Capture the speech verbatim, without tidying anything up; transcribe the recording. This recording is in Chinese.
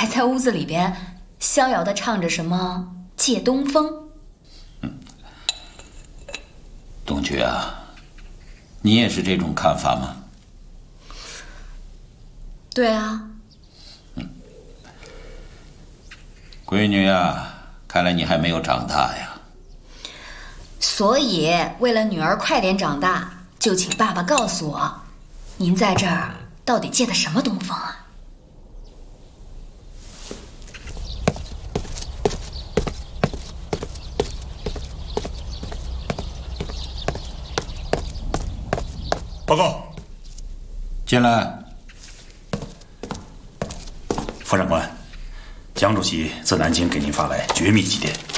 还在屋子里边逍遥地唱着什么《借东风》。 嗯，董局啊，你也是这种看法吗？ 对啊。 嗯，闺女啊，看来你还没有长大呀。 所以为了女儿快点长大，就请爸爸告诉我，您在这儿到底借的什么东风啊？ 报告， 进来。 副长官，蒋主席自南京给您发来绝密急电。